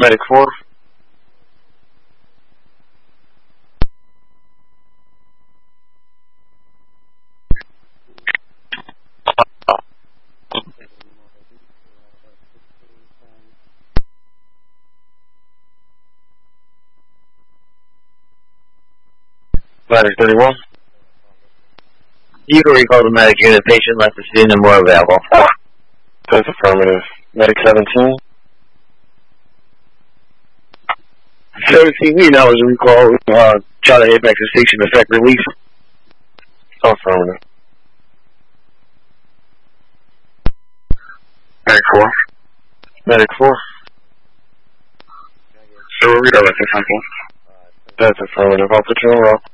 Medic 4. Medic 31. You can recall the medic unit. Patient left the scene and more available. That's affirmative. Medic 17. 17, we now is a recall. Charlie Apex is station effect relief. Affirmative. Medic 4. Medic 4. So we'll read over to something. That's affirmative. I'll put you on roll.